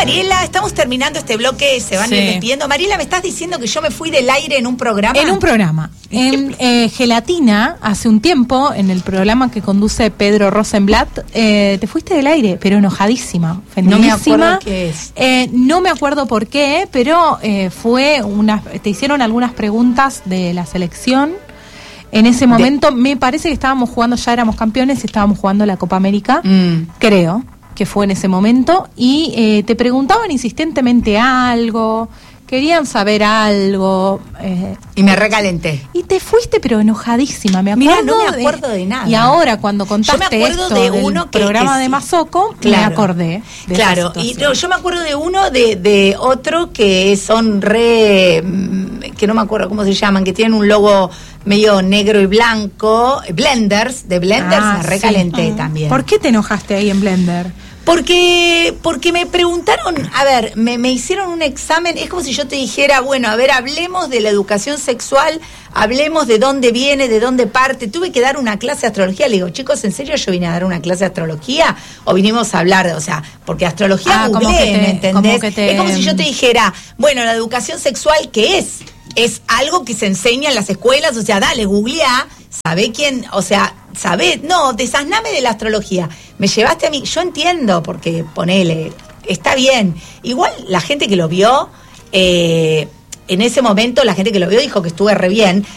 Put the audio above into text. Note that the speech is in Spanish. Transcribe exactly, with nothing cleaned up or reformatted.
Mariela, estamos terminando este bloque, se van Sí. a ir despidiendo. Mariela, me estás diciendo que yo me fui del aire en un programa. En un programa. En eh, Gelatina, hace un tiempo, en el programa que conduce Pedro Rosenblatt, eh, te fuiste del aire, pero enojadísima, No ofendidísima. me acuerdo qué es. Eh, no me acuerdo por qué, pero eh, fue una, te hicieron algunas preguntas de la selección. En ese momento, de... me parece que estábamos jugando, ya éramos campeones, estábamos jugando la Copa América, mm. creo que fue en ese momento, y eh, te preguntaban insistentemente algo, querían saber algo. Eh, y me recalenté. Y te fuiste, pero enojadísima, me acuerdo. Mira, no me acuerdo de, de nada. Y ahora, cuando contaste yo me acuerdo esto de del uno que, programa que de sí. Mazoco, Claro. me acordé de Claro, y no, yo me acuerdo de uno, de, de otro que son re... que no me acuerdo cómo se llaman, que tienen un logo medio negro y blanco, Blenders, de Blenders, ah, me recalenté sí. también. ¿Por qué te enojaste ahí en Blender? Porque porque me preguntaron, a ver, me, me hicieron un examen, es como si yo te dijera, bueno, a ver, hablemos de la educación sexual, hablemos de dónde viene, de dónde parte. Tuve que dar una clase de astrología, le digo, chicos, ¿en serio yo vine a dar una clase de astrología? ¿O vinimos a hablar de, o sea, porque astrología ah, googleé, como que te, ¿me entendés? Como que te... Es como si yo te dijera, bueno, la educación sexual, ¿qué es? Es algo que se enseña en las escuelas, o sea, dale, googleá, sabé quién, o sea, sabé, no, desasname de la astrología, me llevaste a mí, yo entiendo, porque ponele, está bien, igual la gente que lo vio, eh, en ese momento la gente que lo vio dijo que estuve re bien,